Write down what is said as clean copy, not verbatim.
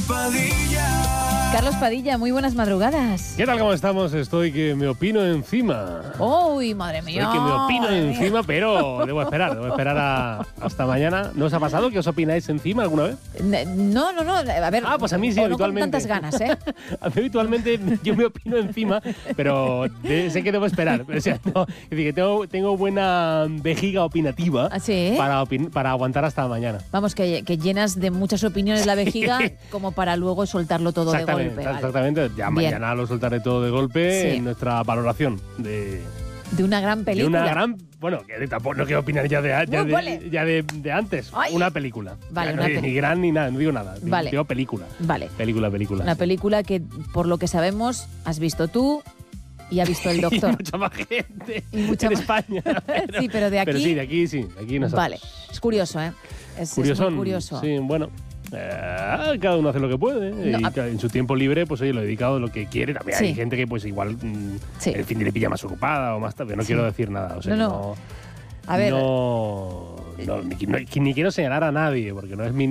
Carlos Padilla, muy buenas madrugadas. ¿Qué tal? ¿Cómo estamos? Estoy que me opino encima. ¡Uy, madre mía! Estoy que me opino encima, pero debo esperar hasta mañana. ¿No os ha pasado que os opináis encima alguna vez? No. A ver, pues a mí sí, no habitualmente. con tantas ganas, ¿eh? A mí habitualmente yo me opino encima, pero sé que debo esperar. O sea, es decir, que tengo buena vejiga opinativa ¿Sí? para aguantar hasta mañana. Vamos, que llenas de muchas opiniones la vejiga como para luego soltarlo todo de golpe. Exactamente. Ya mañana lo soltaré todo de golpe en nuestra valoración de una gran película. Bueno, que tampoco no quiero opinar ya de antes. Ay. Una película. Vale, no, ni gran ni nada, no digo nada. Vale. Digo película. Vale. Película. Una película que, por lo que sabemos, has visto tú y ha visto el doctor. Y mucha más gente en España. Sí, pero de aquí... Pero sí, de aquí sí. De aquí nosotros. Vale. Es curioso, ¿eh? Es muy curioso. Sí, bueno. Cada uno hace lo que puede, y en su tiempo libre pues oye, lo he dedicado a lo que quiere. También hay gente que pues igual el fin de le pilla más ocupada o más tarde. No quiero decir nada, o sea, A ver, ni quiero señalar a nadie porque no es mi